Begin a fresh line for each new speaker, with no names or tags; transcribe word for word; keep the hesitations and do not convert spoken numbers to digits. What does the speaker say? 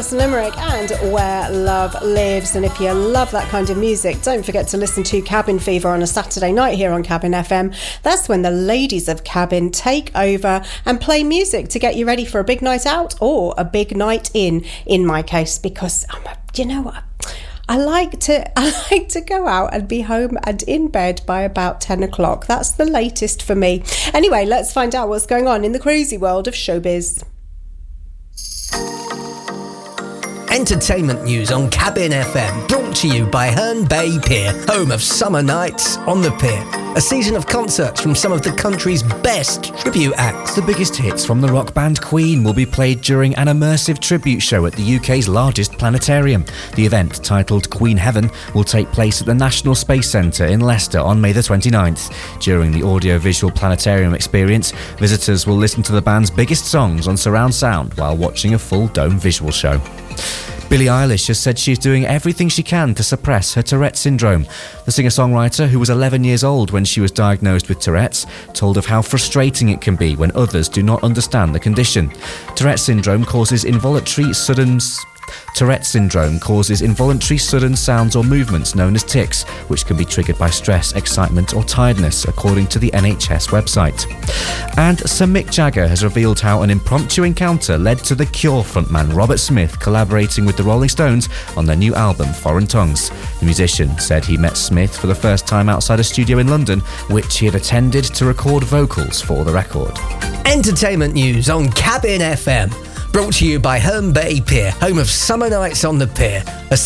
Alison Limerick and Where Love Lives. And if you love that kind of music, don't forget to listen to Cabin Fever on a Saturday night here on Cabin F M. That's when the ladies of Cabin take over and play music to get you ready for a big night out or a big night in, in my case, because, I'm a, you know what? I like to I like to go out and be home and in bed by about ten o'clock. That's the latest for me. Anyway, let's find out what's going on in the crazy world of showbiz.
Entertainment news on Cabin F M, brought to you by Herne Bay Pier, home of Summer Nights on the Pier. A season of concerts from some of the country's best tribute acts.
The biggest hits from the rock band Queen will be played during an immersive tribute show at the U K's largest planetarium. The event, titled Queen Heaven, will take place at the National Space Centre in Leicester on May the twenty-ninth. During the audio-visual planetarium experience, visitors will listen to the band's biggest songs on surround sound while watching a full dome visual show. Billie Eilish has said she's doing everything she can to suppress her Tourette's syndrome. The singer-songwriter, who was eleven years old when she was diagnosed with Tourette's, told of how frustrating it can be when others do not understand the condition. Tourette's syndrome causes involuntary sudden... Tourette's syndrome causes involuntary sudden sounds or movements known as tics, which can be triggered by stress, excitement or tiredness, according to the N H S website. And Sir Mick Jagger has revealed how an impromptu encounter led to The Cure frontman Robert Smith collaborating with the Rolling Stones on their new album Foreign Tongues. The musician said he met Smith for the first time outside a studio in London, which he had attended to record vocals for the record.
Entertainment news on Cabin F M, brought to you by Herne Bay Pier, home of Summer Nights on the Pier. A